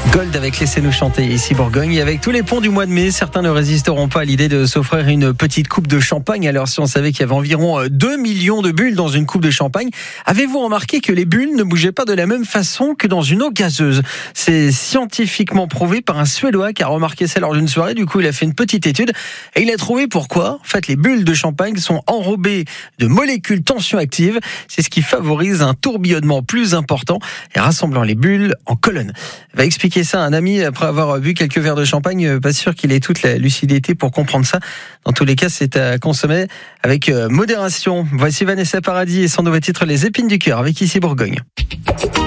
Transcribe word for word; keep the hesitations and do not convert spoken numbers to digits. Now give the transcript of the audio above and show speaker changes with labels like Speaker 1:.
Speaker 1: Gold avec Laissez-nous chanter ici Bourgogne. Et avec tous les ponts du mois de mai, certains ne résisteront pas à l'idée de s'offrir une petite coupe de champagne. Alors si on savait qu'il y avait environ deux millions de bulles dans une coupe de champagne, avez-vous remarqué que les bulles ne bougeaient pas de la même façon que dans une eau gazeuse? C'est scientifiquement prouvé par un Suédois qui a remarqué ça lors d'une soirée. Du coup, il a fait une petite étude et il a trouvé pourquoi. En fait, les bulles de champagne sont enrobées de molécules tensioactives. C'est ce qui favorise un tourbillonnement plus important et rassemblant les bulles en colonne. Il va expliquer ça à un ami après avoir bu quelques verres de champagne. Pas sûr qu'il ait toute la lucidité pour comprendre ça. Dans tous les cas, c'est à consommer avec modération. Voici Vanessa Paradis et son nouveau titre Les Épines du Cœur avec ici Bourgogne.